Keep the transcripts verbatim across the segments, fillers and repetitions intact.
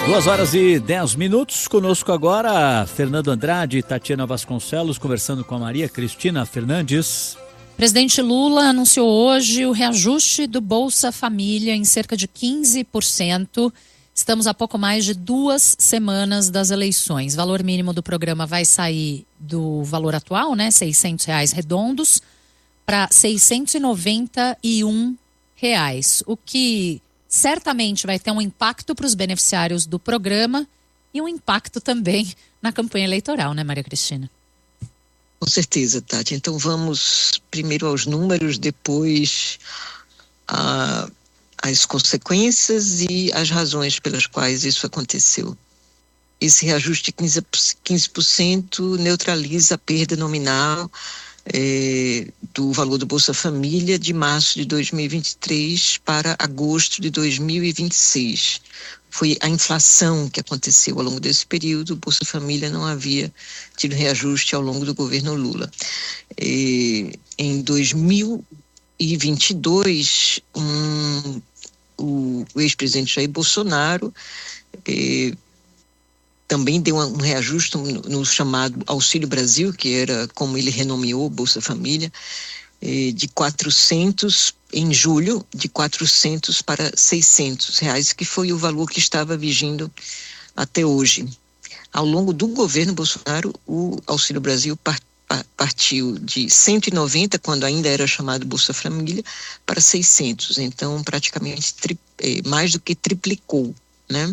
Duas horas e dez minutos, conosco agora Fernando Andrade e Tatiana Vasconcelos, conversando com a Maria Cristina Fernandes. Presidente Lula anunciou hoje o reajuste do Bolsa Família em cerca de quinze por cento. Estamos a pouco mais de duas semanas das eleições. O valor mínimo do programa vai sair do valor atual, né, seiscentos reais redondos, para seiscentos e noventa e um reais, o que certamente vai ter um impacto para os beneficiários do programa e um impacto também na campanha eleitoral, né, Maria Cristina? Com certeza, Tati. Então vamos primeiro aos números, depois a, as consequências e as razões pelas quais isso aconteceu. Esse reajuste de quinze por cento neutraliza a perda nominal É, do valor do Bolsa Família de março de dois mil e vinte e três para agosto de dois mil e vinte e seis. Foi a inflação que aconteceu ao longo desse período. O Bolsa Família não havia tido reajuste ao longo do governo Lula. É, em dois mil e vinte e dois, um, o, o ex-presidente Jair Bolsonaro é, também deu um reajuste no, no chamado Auxílio Brasil, que era como ele renomeou Bolsa Família, eh, de quatrocentos, em julho, de quatrocentos para seiscentos reais, que foi o valor que estava vigindo até hoje. Ao longo do governo Bolsonaro, o Auxílio Brasil par, par, partiu de cento e noventa, quando ainda era chamado Bolsa Família, para seiscentos. Então, praticamente tri, eh, mais do que triplicou, né?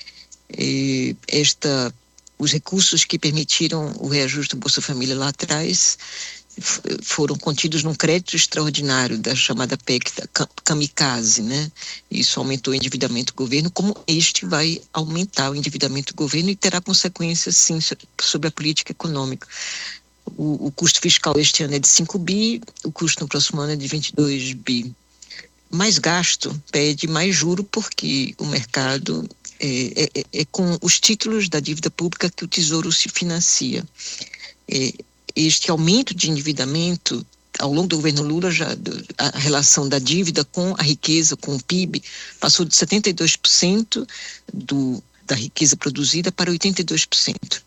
Esta, os recursos que permitiram o reajuste do Bolsa Família lá atrás foram contidos num crédito extraordinário da chamada P E C da Kamikaze, né? Isso aumentou o endividamento do governo, como este vai aumentar o endividamento do governo e terá consequências, sim, sobre a política econômica. O, o custo fiscal este ano é de cinco bi, o custo no próximo ano é de vinte e dois bi. Mais gasto pede mais juro, porque o mercado É, é, é com os títulos da dívida pública que o Tesouro se financia. É, este aumento de endividamento ao longo do governo Lula, já, a relação da dívida com a riqueza, com o P I B, passou de setenta e dois por cento do, da riqueza produzida para oitenta e dois por cento.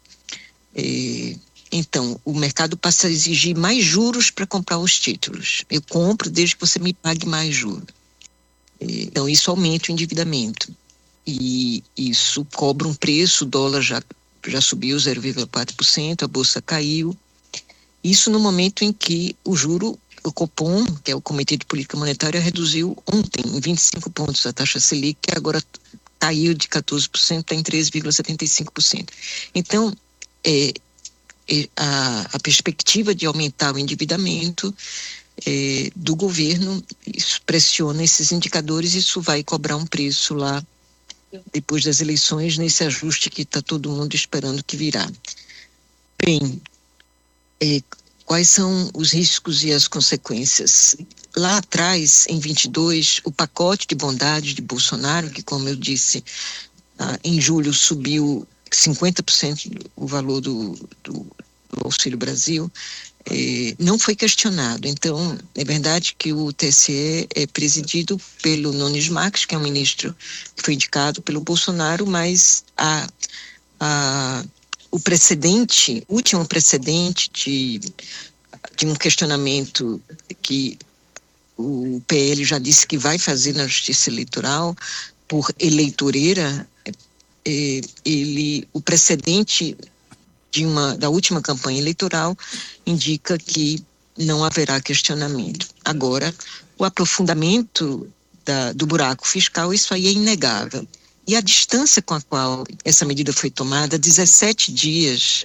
É, então, o mercado passa a exigir mais juros para comprar os títulos. Eu compro desde que você me pague mais juros. É, então, isso aumenta o endividamento. E isso cobra um preço, o dólar já, já subiu zero vírgula quatro por cento, a bolsa caiu. Isso no momento em que o juro, o Copom, que é o Comitê de Política Monetária, reduziu ontem em vinte e cinco pontos a taxa Selic, que agora caiu de quatorze por cento, está em treze vírgula setenta e cinco por cento. Então, é, é, a, a perspectiva de aumentar o endividamento é, do governo, isso pressiona esses indicadores, isso vai cobrar um preço lá depois das eleições, nesse ajuste que está todo mundo esperando que virá. Bem, é, quais são os riscos e as consequências? Lá atrás, em vinte e dois, o pacote de bondade de Bolsonaro, que, como eu disse, ah, em julho subiu cinquenta por cento o valor do, do, do Auxílio Brasil, Eh, não foi questionado. Então, é verdade que o T S E é presidido pelo Nunes Marques, que é um ministro que foi indicado pelo Bolsonaro, mas a, a, o precedente, o último precedente de, de um questionamento que o P L já disse que vai fazer na Justiça Eleitoral por eleitoreira, eh, ele, o precedente de uma, da última campanha eleitoral indica que não haverá questionamento. Agora, o aprofundamento da, do buraco fiscal, isso aí é inegável. E a distância com a qual essa medida foi tomada, dezessete dias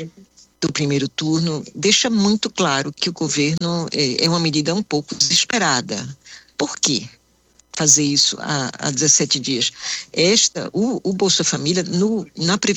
do primeiro turno, deixa muito claro que o governo é, é uma medida um pouco desesperada. Por quê fazer isso há, há dezessete dias? Esta, o, o Bolsa Família, no, na